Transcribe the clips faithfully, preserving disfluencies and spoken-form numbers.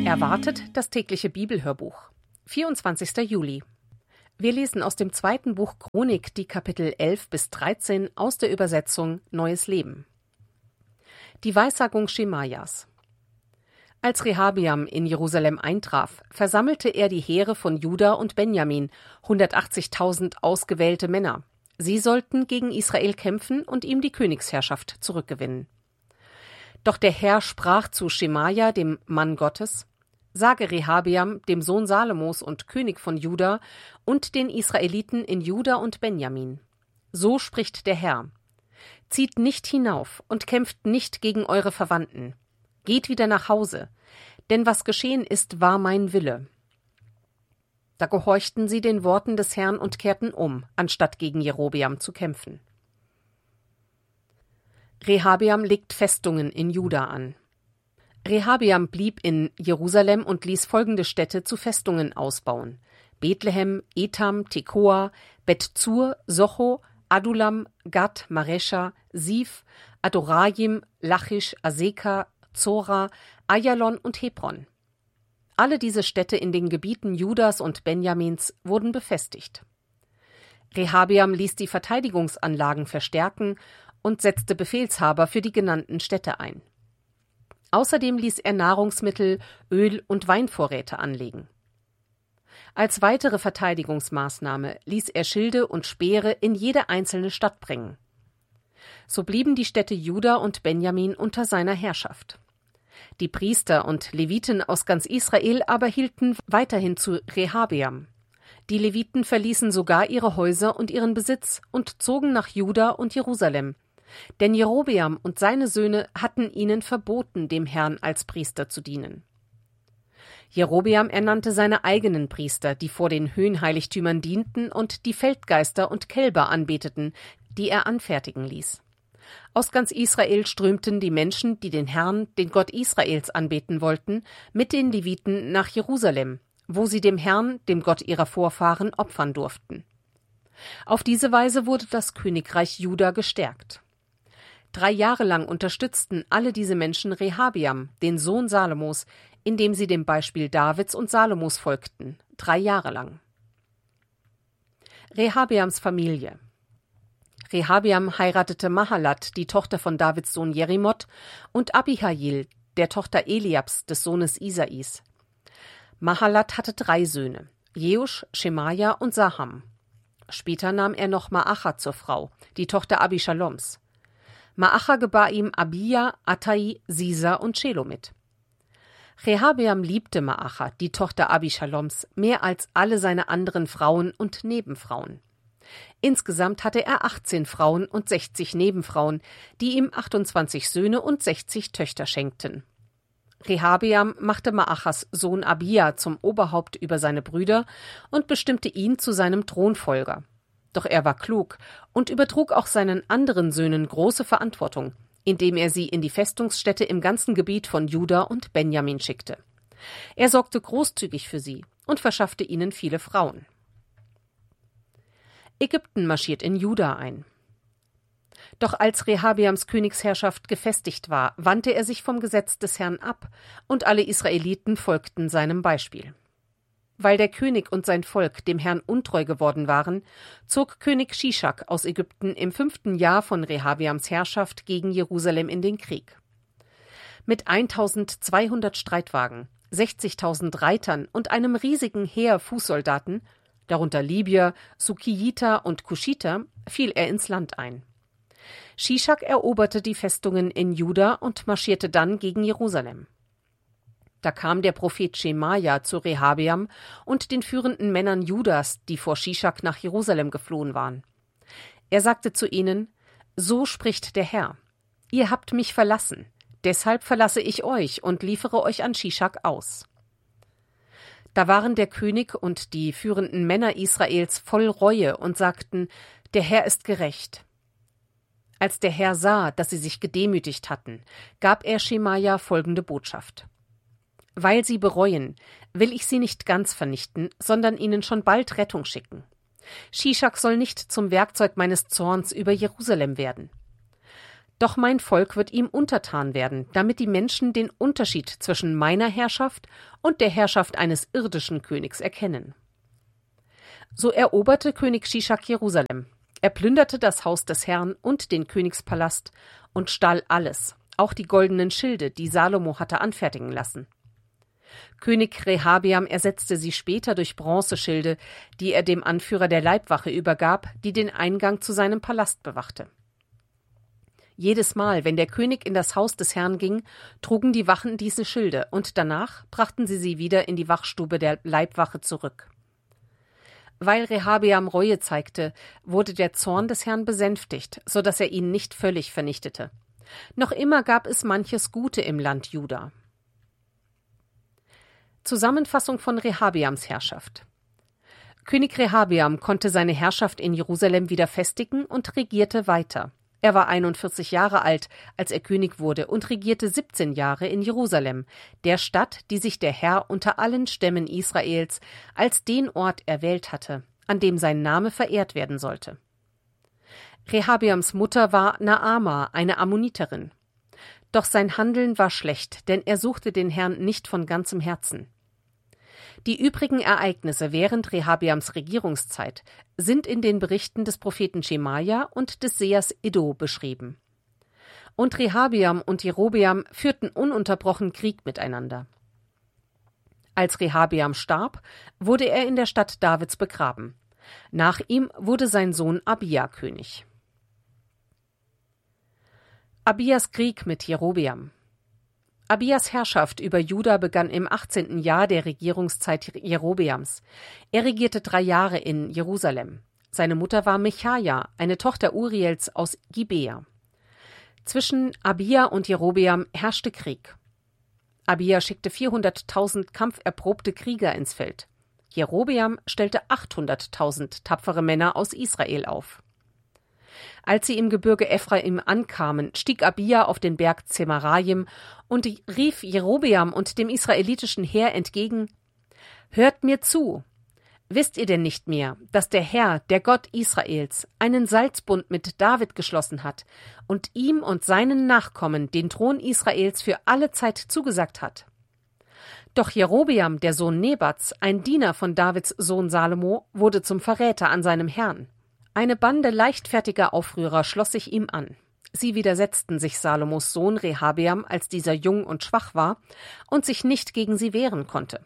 Erwartet das tägliche Bibelhörbuch. vierundzwanzigster Juli. Wir lesen aus dem zweiten Buch Chronik die Kapitel elf bis dreizehn aus der Übersetzung Neues Leben. Die Weissagung Schemajas. Als Rehabeam in Jerusalem eintraf, versammelte er die Heere von Juda und Benjamin, hundertachtzigtausend ausgewählte Männer. Sie sollten gegen Israel kämpfen und ihm die Königsherrschaft zurückgewinnen. Doch der Herr sprach zu Schemaja, dem Mann Gottes: Sage Rehabeam, dem Sohn Salomos und König von Juda, und den Israeliten in Juda und Benjamin: So spricht der Herr: Zieht nicht hinauf und kämpft nicht gegen eure Verwandten. Geht wieder nach Hause, denn was geschehen ist, war mein Wille. Da gehorchten sie den Worten des Herrn und kehrten um, anstatt gegen Jerobeam zu kämpfen. Rehabeam legt Festungen in Juda an. Rehabeam blieb in Jerusalem und ließ folgende Städte zu Festungen ausbauen: Bethlehem, Etam, Tekoa, Bet-Zur, Socho, Adulam, Gad, Maresha, Sif, Adorajim, Lachish, Aseka, Zora, Ayalon und Hebron. Alle diese Städte in den Gebieten Judas und Benjamins wurden befestigt. Rehabeam ließ die Verteidigungsanlagen verstärken und setzte Befehlshaber für die genannten Städte ein. Außerdem ließ er Nahrungsmittel, Öl und Weinvorräte anlegen. Als weitere Verteidigungsmaßnahme ließ er Schilde und Speere in jede einzelne Stadt bringen. So blieben die Städte Juda und Benjamin unter seiner Herrschaft. Die Priester und Leviten aus ganz Israel aber hielten weiterhin zu Rehabeam. Die Leviten verließen sogar ihre Häuser und ihren Besitz und zogen nach Juda und Jerusalem. Denn Jerobeam und seine Söhne hatten ihnen verboten, dem Herrn als Priester zu dienen. Jerobeam ernannte seine eigenen Priester, die vor den Höhenheiligtümern dienten und die Feldgeister und Kälber anbeteten, die er anfertigen ließ. Aus ganz Israel strömten die Menschen, die den Herrn, den Gott Israels, anbeten wollten, mit den Leviten nach Jerusalem, wo sie dem Herrn, dem Gott ihrer Vorfahren, opfern durften. Auf diese Weise wurde das Königreich Juda gestärkt. Drei Jahre lang unterstützten alle diese Menschen Rehabeam, den Sohn Salomos, indem sie dem Beispiel Davids und Salomos folgten, drei Jahre lang. Rehabeams Familie. Rehabeam heiratete Mahalat, die Tochter von Davids Sohn Jerimoth, und Abihail, der Tochter Eliabs, des Sohnes Isais. Mahalat hatte drei Söhne: Jeusch, Schemaja und Saham. Später nahm er noch Maacha zur Frau, die Tochter Abishaloms. Maacha gebar ihm Abia, Attai, Sisa und Shelomit. Rehabeam liebte Maacha, die Tochter Abishaloms, mehr als alle seine anderen Frauen und Nebenfrauen. Insgesamt hatte er achtzehn Frauen und sechzig Nebenfrauen, die ihm achtundzwanzig Söhne und sechzig Töchter schenkten. Rehabeam machte Maachas Sohn Abia zum Oberhaupt über seine Brüder und bestimmte ihn zu seinem Thronfolger. Doch er war klug und übertrug auch seinen anderen Söhnen große Verantwortung, indem er sie in die Festungsstädte im ganzen Gebiet von Juda und Benjamin schickte. Er sorgte großzügig für sie und verschaffte ihnen viele Frauen. Ägypten marschiert in Juda ein. Doch als Rehabeams Königsherrschaft gefestigt war, wandte er sich vom Gesetz des Herrn ab, und alle Israeliten folgten seinem Beispiel. Weil der König und sein Volk dem Herrn untreu geworden waren, zog König Shishak aus Ägypten im fünften Jahr von Rehabeams Herrschaft gegen Jerusalem in den Krieg. Mit eintausendzweihundert Streitwagen, sechzigtausend Reitern und einem riesigen Heer Fußsoldaten, darunter Libyer, Sukiyiter und Kuschiter, fiel er ins Land ein. Shishak eroberte die Festungen in Juda und marschierte dann gegen Jerusalem. Da kam der Prophet Schemaja zu Rehabeam und den führenden Männern Judas, die vor Shishak nach Jerusalem geflohen waren. Er sagte zu ihnen: So spricht der Herr: Ihr habt mich verlassen, deshalb verlasse ich euch und liefere euch an Shishak aus. Da waren der König und die führenden Männer Israels voll Reue und sagten: Der Herr ist gerecht. Als der Herr sah, dass sie sich gedemütigt hatten, gab er Schemaja folgende Botschaft: Weil sie bereuen, will ich sie nicht ganz vernichten, sondern ihnen schon bald Rettung schicken. Shishak soll nicht zum Werkzeug meines Zorns über Jerusalem werden. Doch mein Volk wird ihm untertan werden, damit die Menschen den Unterschied zwischen meiner Herrschaft und der Herrschaft eines irdischen Königs erkennen. So eroberte König Shishak Jerusalem. Er plünderte das Haus des Herrn und den Königspalast und stahl alles, auch die goldenen Schilde, die Salomo hatte anfertigen lassen. König Rehabeam ersetzte sie später durch Bronzeschilde, die er dem Anführer der Leibwache übergab, die den Eingang zu seinem Palast bewachte. Jedes Mal, wenn der König in das Haus des Herrn ging, trugen die Wachen diese Schilde, und danach brachten sie sie wieder in die Wachstube der Leibwache zurück. Weil Rehabeam Reue zeigte, wurde der Zorn des Herrn besänftigt, so dass er ihn nicht völlig vernichtete. Noch immer gab es manches Gute im Land Juda. Zusammenfassung von Rehabeams Herrschaft. König Rehabeam konnte seine Herrschaft in Jerusalem wieder festigen und regierte weiter. Er war einundvierzig Jahre alt, als er König wurde, und regierte siebzehn Jahre in Jerusalem, der Stadt, die sich der Herr unter allen Stämmen Israels als den Ort erwählt hatte, an dem sein Name verehrt werden sollte. Rehabeams Mutter war Naama, eine Ammoniterin. Doch sein Handeln war schlecht, denn er suchte den Herrn nicht von ganzem Herzen. Die übrigen Ereignisse während Rehabeams Regierungszeit sind in den Berichten des Propheten Schemaja und des Sehers Iddo beschrieben. Und Rehabeam und Jerobeam führten ununterbrochen Krieg miteinander. Als Rehabeam starb, wurde er in der Stadt Davids begraben. Nach ihm wurde sein Sohn Abija König. Abijas Krieg mit Jerobeam. Abijas Herrschaft über Juda begann im achtzehnten Jahr der Regierungszeit Jerobeams. Er regierte drei Jahre in Jerusalem. Seine Mutter war Michaja, eine Tochter Uriels aus Gibea. Zwischen Abija und Jerobeam herrschte Krieg. Abija schickte vierhunderttausend kampferprobte Krieger ins Feld. Jerobeam stellte achthunderttausend tapfere Männer aus Israel auf. Als sie im Gebirge Ephraim ankamen, stieg Abija auf den Berg Zemarayim und rief Jerobeam und dem israelitischen Heer entgegen: »Hört mir zu! Wisst ihr denn nicht mehr, dass der Herr, der Gott Israels, einen Salzbund mit David geschlossen hat und ihm und seinen Nachkommen den Thron Israels für alle Zeit zugesagt hat? Doch Jerobeam, der Sohn Nebats, ein Diener von Davids Sohn Salomo, wurde zum Verräter an seinem Herrn. Eine Bande leichtfertiger Aufrührer schloss sich ihm an. Sie widersetzten sich Salomos Sohn Rehabeam, als dieser jung und schwach war und sich nicht gegen sie wehren konnte.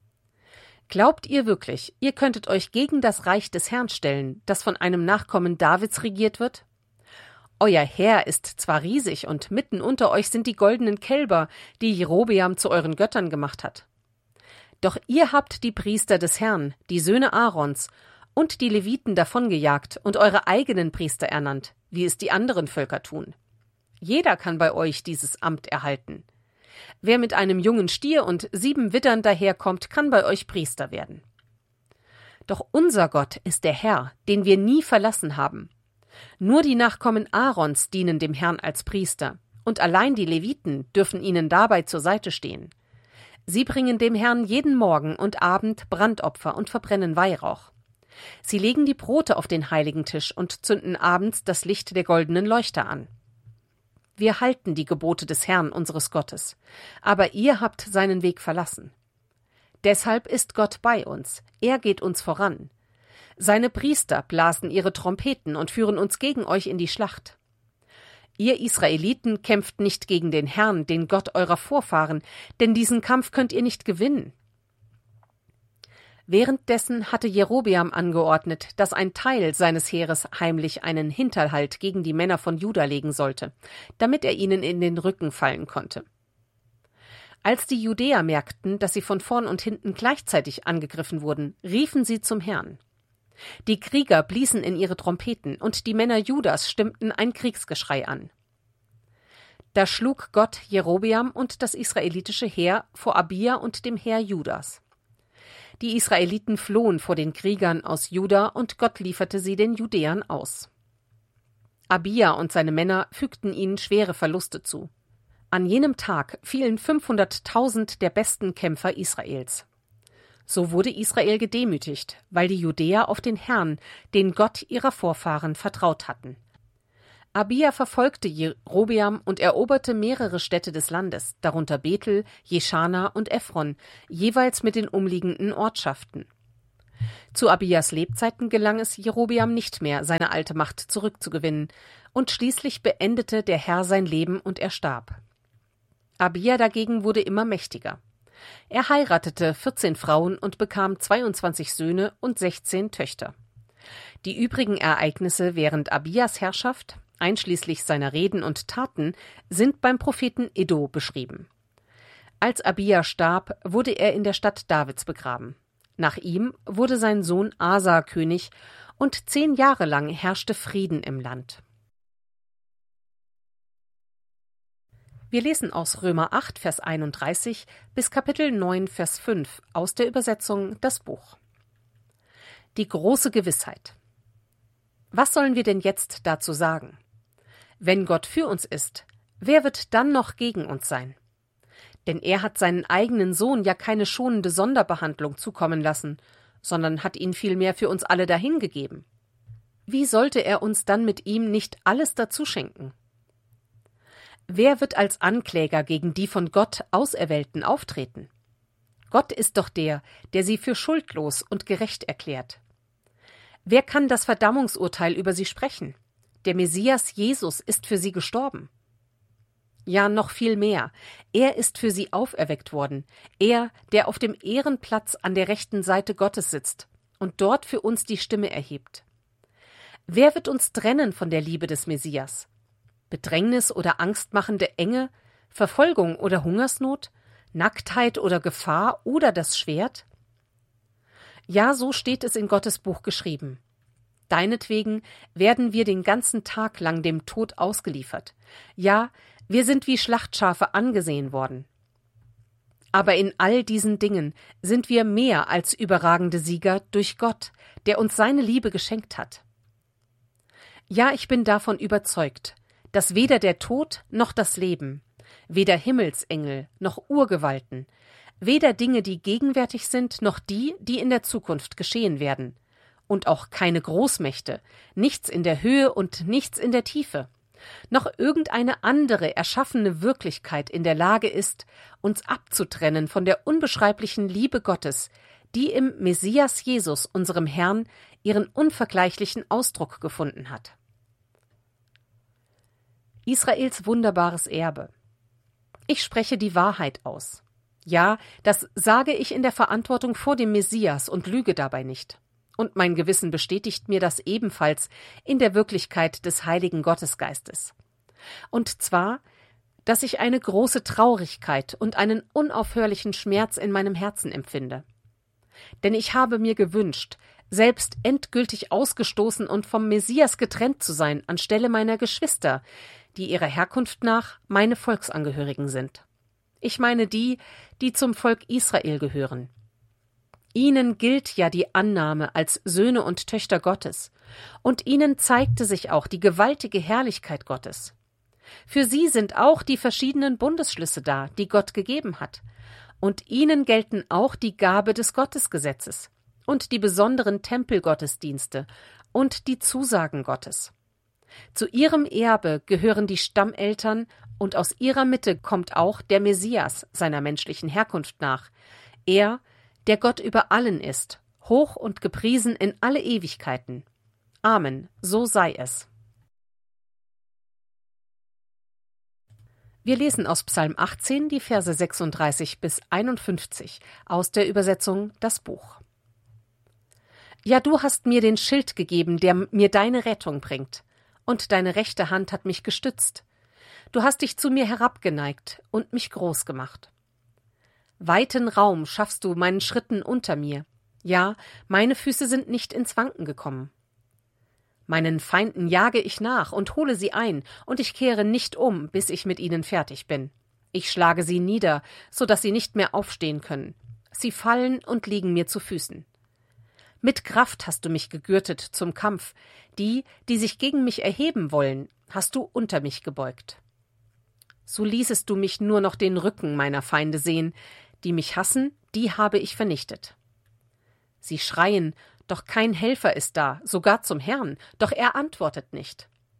Glaubt ihr wirklich, ihr könntet euch gegen das Reich des Herrn stellen, das von einem Nachkommen Davids regiert wird? Euer Heer ist zwar riesig und mitten unter euch sind die goldenen Kälber, die Jerobeam zu euren Göttern gemacht hat. Doch ihr habt die Priester des Herrn, die Söhne Aarons, und die Leviten davongejagt und eure eigenen Priester ernannt, wie es die anderen Völker tun. Jeder kann bei euch dieses Amt erhalten. Wer mit einem jungen Stier und sieben Widdern daherkommt, kann bei euch Priester werden. Doch unser Gott ist der Herr, den wir nie verlassen haben. Nur die Nachkommen Aarons dienen dem Herrn als Priester, und allein die Leviten dürfen ihnen dabei zur Seite stehen. Sie bringen dem Herrn jeden Morgen und Abend Brandopfer und verbrennen Weihrauch. Sie legen die Brote auf den heiligen Tisch und zünden abends das Licht der goldenen Leuchter an. Wir halten die Gebote des Herrn, unseres Gottes, aber ihr habt seinen Weg verlassen. Deshalb ist Gott bei uns, er geht uns voran. Seine Priester blasen ihre Trompeten und führen uns gegen euch in die Schlacht. Ihr Israeliten kämpft nicht gegen den Herrn, den Gott eurer Vorfahren, denn diesen Kampf könnt ihr nicht gewinnen. Währenddessen hatte Jerobeam angeordnet, dass ein Teil seines Heeres heimlich einen Hinterhalt gegen die Männer von Juda legen sollte, damit er ihnen in den Rücken fallen konnte. Als die Judäer merkten, dass sie von vorn und hinten gleichzeitig angegriffen wurden, riefen sie zum Herrn. Die Krieger bliesen in ihre Trompeten, und die Männer Judas stimmten ein Kriegsgeschrei an. Da schlug Gott Jerobeam und das israelitische Heer vor Abija und dem Heer Judas. Die Israeliten flohen vor den Kriegern aus Juda, und Gott lieferte sie den Judäern aus. Abija und seine Männer fügten ihnen schwere Verluste zu. An jenem Tag fielen fünfhunderttausend der besten Kämpfer Israels. So wurde Israel gedemütigt, weil die Judäer auf den Herrn, den Gott ihrer Vorfahren, vertraut hatten. Abija verfolgte Jerobeam und eroberte mehrere Städte des Landes, darunter Bethel, Jeschana und Ephron, jeweils mit den umliegenden Ortschaften. Zu Abijas Lebzeiten gelang es Jerobeam nicht mehr, seine alte Macht zurückzugewinnen, und schließlich beendete der Herr sein Leben und er starb. Abija dagegen wurde immer mächtiger. Er heiratete vierzehn Frauen und bekam zweiundzwanzig Söhne und sechzehn Töchter. Die übrigen Ereignisse während Abijas Herrschaft, einschließlich seiner Reden und Taten, sind beim Propheten Iddo beschrieben. Als Abija starb, wurde er in der Stadt Davids begraben. Nach ihm wurde sein Sohn Asa König und zehn Jahre lang herrschte Frieden im Land. Wir lesen aus Römer acht, Vers einunddreißig bis Kapitel neun, Vers fünf aus der Übersetzung Das Buch. Die große Gewissheit. Was sollen wir denn jetzt dazu sagen? Wenn Gott für uns ist, wer wird dann noch gegen uns sein? Denn er hat seinen eigenen Sohn ja keine schonende Sonderbehandlung zukommen lassen, sondern hat ihn vielmehr für uns alle dahingegeben. Wie sollte er uns dann mit ihm nicht alles dazu schenken? Wer wird als Ankläger gegen die von Gott Auserwählten auftreten? Gott ist doch der, der sie für schuldlos und gerecht erklärt. Wer kann das Verdammungsurteil über sie sprechen? Der Messias Jesus ist für sie gestorben. Ja, noch viel mehr. Er ist für sie auferweckt worden. Er, der auf dem Ehrenplatz an der rechten Seite Gottes sitzt und dort für uns die Stimme erhebt. Wer wird uns trennen von der Liebe des Messias? Bedrängnis oder angstmachende Enge, Verfolgung oder Hungersnot, Nacktheit oder Gefahr oder das Schwert? Ja, so steht es in Gottes Buch geschrieben. Deinetwegen werden wir den ganzen Tag lang dem Tod ausgeliefert. Ja, wir sind wie Schlachtschafe angesehen worden. Aber in all diesen Dingen sind wir mehr als überragende Sieger durch Gott, der uns seine Liebe geschenkt hat. Ja, ich bin davon überzeugt, dass weder der Tod noch das Leben, weder Himmelsengel noch Urgewalten, weder Dinge, die gegenwärtig sind, noch die, die in der Zukunft geschehen werden, und auch keine Großmächte, nichts in der Höhe und nichts in der Tiefe, noch irgendeine andere erschaffene Wirklichkeit in der Lage ist, uns abzutrennen von der unbeschreiblichen Liebe Gottes, die im Messias Jesus, unserem Herrn, ihren unvergleichlichen Ausdruck gefunden hat. Israels wunderbares Erbe. Ich spreche die Wahrheit aus. Ja, das sage ich in der Verantwortung vor dem Messias und lüge dabei nicht. Und mein Gewissen bestätigt mir das ebenfalls in der Wirklichkeit des heiligen Gottesgeistes. Und zwar, dass ich eine große Traurigkeit und einen unaufhörlichen Schmerz in meinem Herzen empfinde. Denn ich habe mir gewünscht, selbst endgültig ausgestoßen und vom Messias getrennt zu sein, anstelle meiner Geschwister, die ihrer Herkunft nach meine Volksangehörigen sind. Ich meine die, die zum Volk Israel gehören. Ihnen gilt ja die Annahme als Söhne und Töchter Gottes, und ihnen zeigte sich auch die gewaltige Herrlichkeit Gottes. Für sie sind auch die verschiedenen Bundesschlüsse da, die Gott gegeben hat, und ihnen gelten auch die Gabe des Gottesgesetzes und die besonderen Tempelgottesdienste und die Zusagen Gottes. Zu ihrem Erbe gehören die Stammeltern, und aus ihrer Mitte kommt auch der Messias seiner menschlichen Herkunft nach, er, der Gott über allen ist, hoch und gepriesen in alle Ewigkeiten. Amen, so sei es. Wir lesen aus Psalm achtzehn die Verse sechsunddreißig bis einundfünfzig aus der Übersetzung Das Buch. Ja, du hast mir den Schild gegeben, der mir deine Rettung bringt, und deine rechte Hand hat mich gestützt. Du hast dich zu mir herabgeneigt und mich groß gemacht. Weiten Raum schaffst du meinen Schritten unter mir. Ja, meine Füße sind nicht ins Wanken gekommen. Meinen Feinden jage ich nach und hole sie ein, und ich kehre nicht um, bis ich mit ihnen fertig bin. Ich schlage sie nieder, so dass sie nicht mehr aufstehen können. Sie fallen und liegen mir zu Füßen. Mit Kraft hast du mich gegürtet zum Kampf. Die, die sich gegen mich erheben wollen, hast du unter mich gebeugt. So ließest du mich nur noch den Rücken meiner Feinde sehen. Die mich hassen, die habe ich vernichtet. Sie schreien, doch kein Helfer ist da, sogar zum Herrn, doch er antwortet nicht.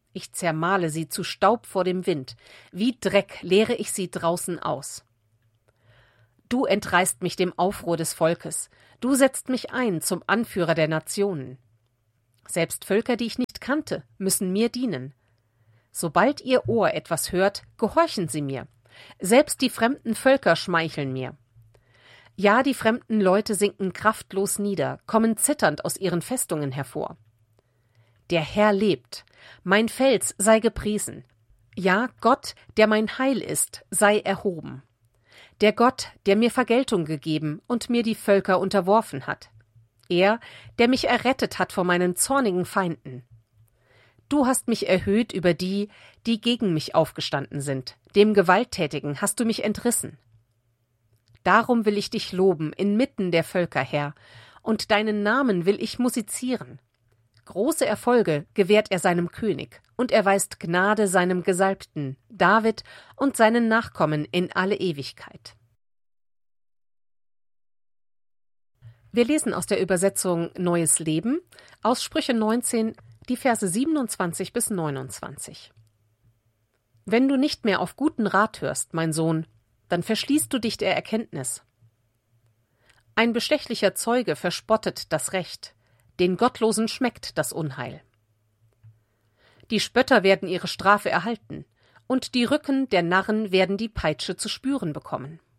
Ich zermahle sie zu Staub vor dem Wind, wie Dreck leere ich sie draußen aus. Du entreißt mich dem Aufruhr des Volkes, du setzt mich ein zum Anführer der Nationen. Selbst Völker, die ich nicht kannte, müssen mir dienen. Sobald ihr Ohr etwas hört, gehorchen sie mir. Selbst die fremden Völker schmeicheln mir. Ja, die fremden Leute sinken kraftlos nieder, kommen zitternd aus ihren Festungen hervor. Der Herr lebt, mein Fels sei gepriesen. Ja, Gott, der mein Heil ist, sei erhoben. Der Gott, der mir Vergeltung gegeben und mir die Völker unterworfen hat. Er, der mich errettet hat vor meinen zornigen Feinden. Du hast mich erhöht über die, die gegen mich aufgestanden sind. Dem Gewalttätigen hast du mich entrissen. Darum will ich dich loben inmitten der Völker, Herr, und deinen Namen will ich musizieren. Große Erfolge gewährt er seinem König, und erweist Gnade seinem Gesalbten, David und seinen Nachkommen in alle Ewigkeit. Wir lesen aus der Übersetzung Neues Leben aus Sprüche neunzehn, die Verse siebenundzwanzig bis neunundzwanzig. Wenn du nicht mehr auf guten Rat hörst, mein Sohn, dann verschließt du dich der Erkenntnis. Ein bestechlicher Zeuge verspottet das Recht, den Gottlosen schmeckt das Unheil. Die Spötter werden ihre Strafe erhalten, und die Rücken der Narren werden die Peitsche zu spüren bekommen.